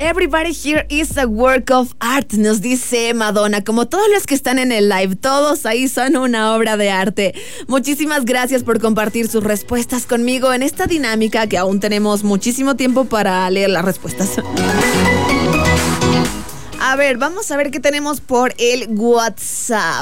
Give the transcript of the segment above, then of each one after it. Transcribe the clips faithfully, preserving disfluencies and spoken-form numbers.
Everybody here is a work of art, nos dice Madonna. Como todos los que están en el live, todos ahí son una obra de arte. Muchísimas gracias por compartir sus respuestas conmigo en esta dinámica que aún tenemos muchísimo tiempo para leer las respuestas. A ver, vamos a ver qué tenemos por el WhatsApp.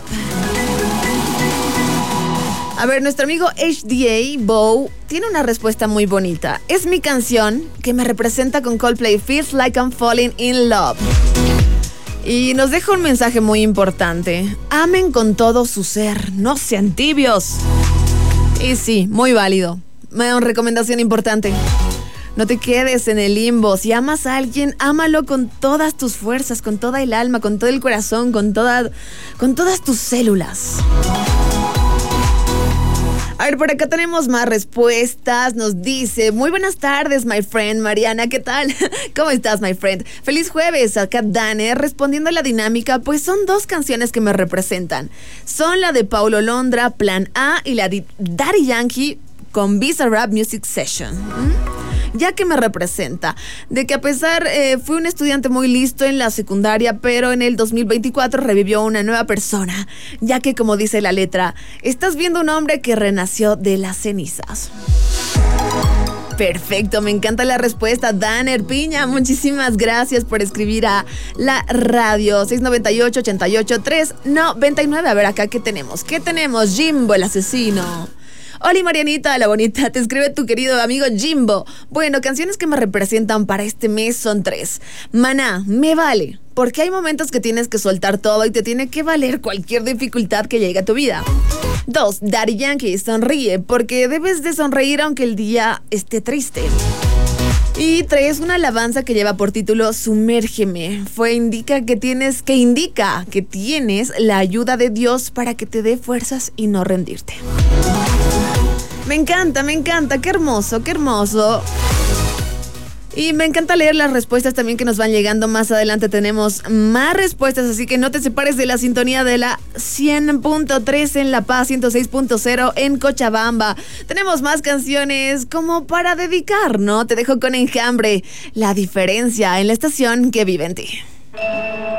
A ver, nuestro amigo H D A Bow tiene una respuesta muy bonita. Es mi canción que me representa con Coldplay, Feels Like I'm Falling in Love. Y nos deja un mensaje muy importante. Amen con todo su ser, no sean tibios. Y sí, muy válido. Una recomendación importante. No te quedes en el limbo. Si amas a alguien, ámalo con todas tus fuerzas, con toda el alma, con todo el corazón, con, toda, con todas tus células. A ver, por acá tenemos más respuestas. Nos dice, muy buenas tardes, my friend. Mariana, ¿qué tal? ¿Cómo estás, my friend? Feliz jueves. Acá Dane, respondiendo a la dinámica, pues son dos canciones que me representan. Son la de Paulo Londra, Plan A, y la de Daddy Yankee con Visa Rap Music Session. ¿Mm? Ya que me representa, de que a pesar, eh, fui un estudiante muy listo en la secundaria, pero en el dos mil veinticuatro revivió una nueva persona, ya que, como dice la letra, estás viendo un hombre que renació de las cenizas. Perfecto, me encanta la respuesta, Danner Piña. Muchísimas gracias por escribir a la radio. seis nueve ocho, ocho ocho, tres nueve nueve. A ver acá, ¿qué tenemos? ¿Qué tenemos? Jimbo, el asesino. Hola Marianita, la bonita, te escribe tu querido amigo Jimbo. Bueno, canciones que me representan para este mes son tres. Maná, Me Vale, porque hay momentos que tienes que soltar todo y te tiene que valer cualquier dificultad que llegue a tu vida. Dos, Daddy Yankee, Sonríe, porque debes de sonreír aunque el día esté triste. Y tres, una alabanza que lleva por título Sumérgeme. Fue indica que tienes, que indica que tienes la ayuda de Dios para que te dé fuerzas y no rendirte. Me encanta, me encanta, qué hermoso, qué hermoso. Y me encanta leer las respuestas también que nos van llegando. Más adelante tenemos más respuestas, así que no te separes de la sintonía de la cien punto tres en La Paz, ciento seis punto cero en Cochabamba. Tenemos más canciones como para dedicar, ¿no? Te dejo con Enjambre, La Diferencia, en la estación que vive en ti.